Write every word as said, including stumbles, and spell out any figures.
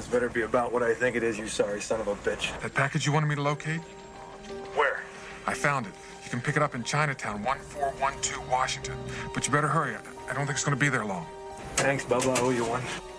better be about what I think it is, you sorry son of a bitch. That package you wanted me to locate? Where? I found it. You can pick it up in Chinatown, one four one two Washington. But you better hurry. I don't think it's going to be there long. Thanks, Bubba. I owe you one.